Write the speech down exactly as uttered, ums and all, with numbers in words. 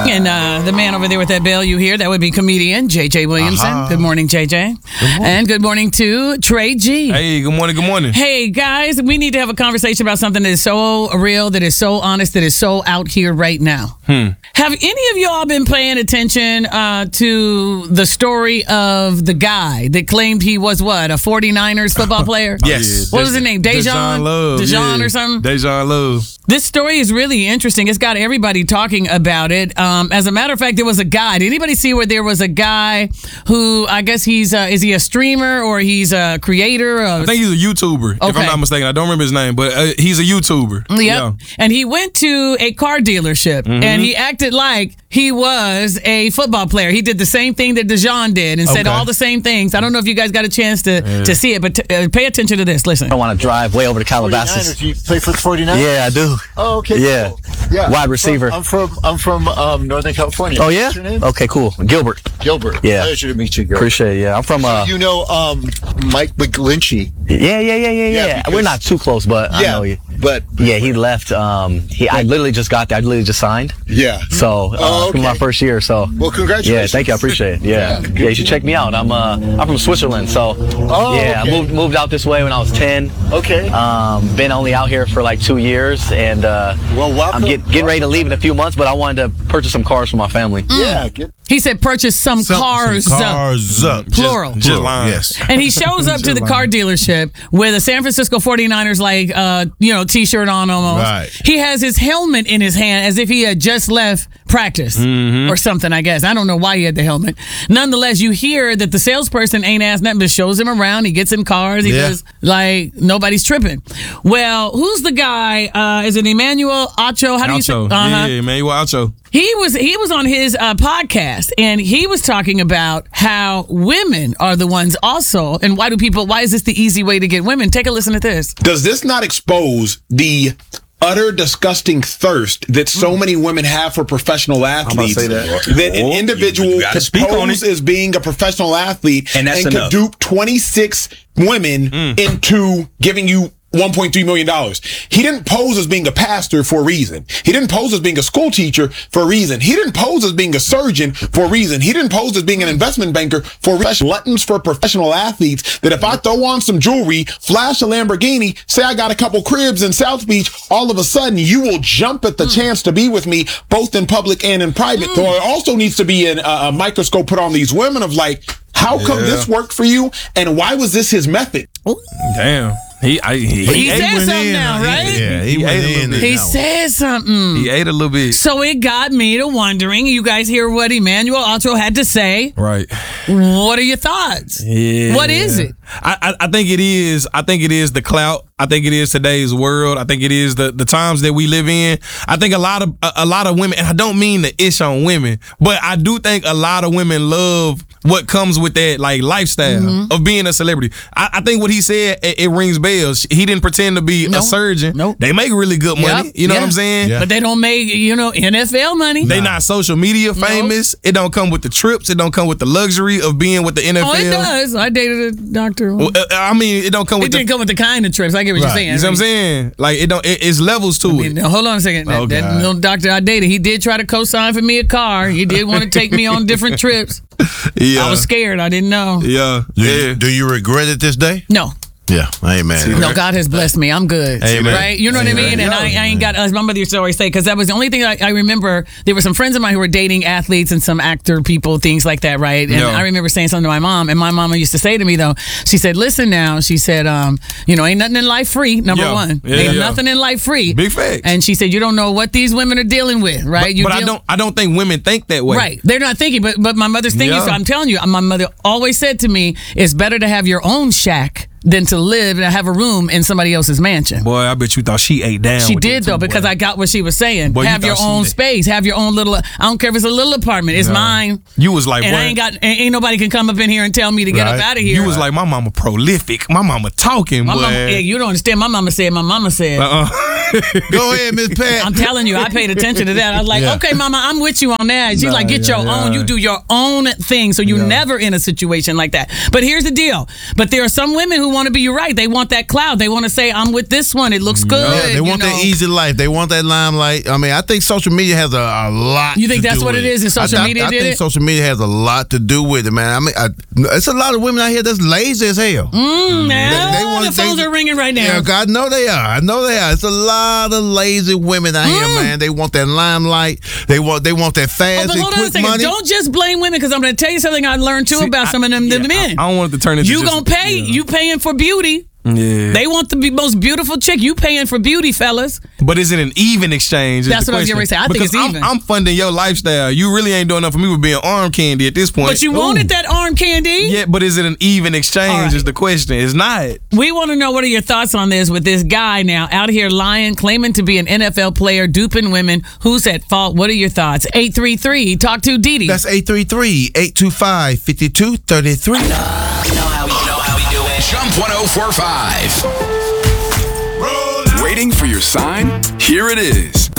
And uh, the man over there with that bell you hear, that would be comedian J J Williamson. Uh-huh. Good morning, J J. Good morning. And good morning to Trey G. Hey, good morning, good morning. Hey, guys, we need to have a conversation about something that is so real, that is so honest, that is so out here right now. Hmm. Have any of y'all been paying attention uh, to the story of the guy that claimed he was, what, a forty-niners football player? Yes. What was his name? Dejan? Dejan Love. Dejan yeah. or something? Dejan Love. This story is really interesting. It's got everybody talking about it. Um, as a matter of fact, there was a guy. Did anybody see where there was a guy who, I guess he's, uh, is he a streamer or he's a creator? Of, I think he's a YouTuber, okay. if I'm not mistaken. I don't remember his name, but uh, he's a YouTuber. Yep. Yeah. And he went to a car dealership mm-hmm. and he acted like he was a football player. He did the same thing that Dejan did and okay. said all the same things. I don't know if you guys got a chance to, yeah. to see it, but t- uh, pay attention to this. Listen. I want to drive way over to Calabasas. You play for the forty-niners? Yeah, I do. Oh, okay. Yeah. Cool. Yeah. Wide receiver. I'm from I'm from um, Northern California. Oh, yeah? What's your name? Okay, cool. Gilbert. Gilbert. Yeah. Pleasure to meet you, Gilbert. Appreciate it. Yeah, I'm from. Uh, you know um, Mike McGlinchey. Yeah, yeah, yeah, yeah, yeah. yeah We're not too close, but yeah, I know you. But yeah, he left. Um, he I literally just got there. I literally just signed. Yeah. So uh, oh, okay. my first year. So. Well, congratulations. Yeah, thank you. I appreciate it. Yeah. yeah, yeah you should check me out. I'm uh I'm from Switzerland, so. Oh. Yeah, okay. I moved moved out this way when I was ten. Okay. Um, been only out here for like two years, and uh, well, welcome. I'm get, getting ready to leave in a few months, but I wanted to purchase some cars for my family. Mm. Yeah. Get- He said purchase some, some cars, some cars up. up. Plural. Just, just line. Yes. And he shows up to the car dealership with a San Francisco forty-niners like uh, you know, t-shirt on almost. Right. He has his helmet in his hand as if he had just left practice mm-hmm. or something, I guess. I don't know why he had the helmet. Nonetheless, you hear that the salesperson ain't asked nothing but shows him around. He gets in cars. He yeah. does like nobody's tripping. Well, who's the guy? Uh, is it Emmanuel Acho? How do you say? Acho. Uh-huh. Yeah, Emmanuel Acho. He was he was on his uh, podcast, and he was talking about how women are the ones also, and why do people? Why is this the easy way to get women? Take a listen to this. Does this not expose the utter disgusting thirst that so many women have for professional athletes? That. that an individual you, you could pose as being a professional athlete and, that's and enough. could dupe twenty-six women mm. into giving you one point three million dollars. He didn't pose as being a pastor for a reason. He didn't pose as being a school teacher for a reason. He didn't pose as being a surgeon for a reason. He didn't pose as being an investment banker for a reason. Buttons for professional athletes that if I throw on some jewelry, flash a Lamborghini, say I got a couple cribs in South Beach, all of a sudden you will jump at the mm. chance to be with me both in public and in private. Mm. So there also needs to be an, uh, a microscope put on these women of like, how come yeah. this worked for you and why was this his method? Damn. He I, he, he, he said ate something in, now, right? Yeah, he, he went ate a in. little bit. He said something. He ate a little bit. So it got me to wondering. You guys hear what Emmanuel Acho had to say? Right. What are your thoughts? Yeah. What is it? I, I I think it is. I think it is the clout. I think it is today's world. I think it is the, the times that we live in. I think a lot of a, a lot of women, and I don't mean the ish on women, but I do think a lot of women love what comes with that like lifestyle mm-hmm. of being a celebrity. I, I think what he said it, it rings bells. He didn't pretend to be nope. a surgeon. Nope. They make really good money. Yep. You know yeah. what I'm saying? Yeah. But they don't make, you know, N F L money. They not social media famous. Nope. It don't come with the trips. It don't come with the luxury of being with the N F L. Oh, it does. I dated a doctor. Well, uh, I mean, it don't come with it the. It didn't come with the kind of trips. I get what right. you're saying. You know what I'm saying? Like it don't. It, it's levels to I mean, it. now, hold on a second. That, Oh, that God. little doctor I dated, he did try to co-sign for me a car. He did want to take me on different trips. Yeah. I was scared. I didn't know. Yeah. Do, yeah. you, do you regret it this day? No. Yeah, I ain't mad. No, God has blessed me. I'm good. Amen. Right? You know what Amen. I mean? And I, I ain't got, as my mother used to always say, because that was the only thing I, I remember. There were some friends of mine who were dating athletes and some actor people, things like that, right? And Yeah. I remember saying something to my mom, and my mama used to say to me, though, she said, listen now, she said, um, you know, ain't nothing in life free, number Yeah. one. Yeah, ain't yeah. nothing in life free. Big facts. And she said, you don't know what these women are dealing with, right? But, You but I deal- don't. I don't think women think that way. Right. They're not thinking, but but my mother's thinking. Yeah. So I'm telling you, my mother always said to me, it's better to have your own shack than to live and have a room in somebody else's mansion. Boy, I bet you thought she ate down. She with did, that though, too, because boy. I got what she was saying. Boy, you have your thought she own did. space. Have your own little, I don't care if it's a little apartment. It's Yeah. mine. You was like, and what? I ain't got, ain't ain't nobody can come up in here and tell me to get Right. up out of here. You was like, my mama prolific. My mama talking, my boy. mama, yeah, you don't understand. My mama said, my mama said. Uh-uh. Go ahead, Miss Pat. I'm telling you, I paid attention to that. I was like, Yeah. okay, mama, I'm with you on that. She's Nah, like, get yeah, your yeah. own. You do your own thing. So you're Yeah. never in a situation like that. But here's the deal. But there are some women who want to be, you're right. They want that cloud. They want to say, I'm with this one. It looks good. Yeah, they want you know. that easy life. They want that limelight. I mean, I think social media has a, a lot. You think to that's do what with it is, and social I, I- media I did think it? social media has a lot to do with it, man. I mean, I, it's a lot of women out here that's lazy as hell. Mm, now, They- they want- the phones they- are ringing right now. Yeah, God, I know they are. I know they are. It's a lot of lazy women out here, man. They want that limelight. They want they want that Oh, fast but and hold on a quick second. money. Don't just blame women, because I'm going to tell you something I learned too See, about I- some of them the yeah, men. I, I don't want it to turn into you just- gonna pay? yeah. You paying for beauty? Yeah. They want the be- most beautiful chick. You paying for beauty, fellas? But is it an even exchange? is That's the what I was question. getting ready to say. I think Because it's I'm, even. I'm funding your lifestyle. You really ain't doing nothing for me with being arm candy at this point. But you Ooh. wanted that arm candy. Yeah, but is it an even exchange? All right. Is the question? It's not. We want to know, what are your thoughts on this with this guy now out here lying, claiming to be an N F L player, duping women. Who's at fault? What are your thoughts? eight three three talk to Didi. That's eight three three, eight two five, five two three three. You know how we, you know how we do it. Jump one oh four point five. Waiting for your sign? Here it is.